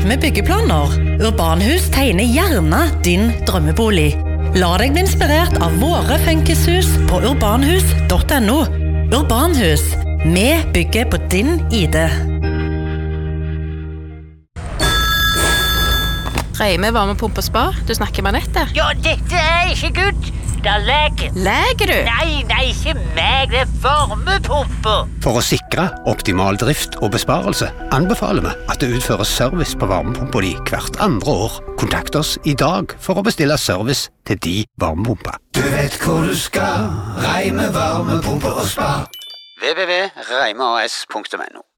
med byggeplaner. Urbanhus tegner gjerne din drømmebolig. La deg bli inspirert av våre funkishus på urbanhus.no. Urbanhus. Vi bygger på din ID. Reime varmepumpe og spa, du snakker med Anette. Ja, dette ikke good. Det leger. Leger du? Nei, ikke meg, det varmepumpe. For å sikre optimal drift og besparelse anbefaler vi at det utføres service på varmepumpa di hvert andre år. Kontakt oss i dag for å bestille service til de varmepumpa. Du vet hvor du skal, Reime varmepumpe og spa. www.reimeas.no